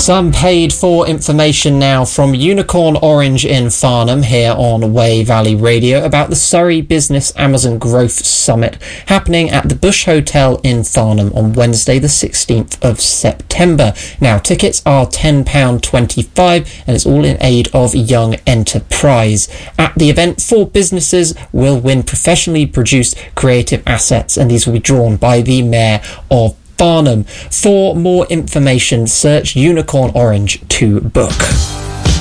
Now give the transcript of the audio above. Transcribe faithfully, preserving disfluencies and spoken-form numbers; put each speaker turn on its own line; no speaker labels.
Some paid-for information now from Unicorn Orange in Farnham here on Wey Valley Radio about the Surrey Business Amazon Growth Summit happening at the Bush Hotel in Farnham on Wednesday the sixteenth of September. Now, tickets are ten pounds twenty-five and it's all in aid of young enterprise. At the event, four businesses will win professionally produced creative assets, and these will be drawn by the Mayor of Farnham. For more information, search Unicorn Orange to book.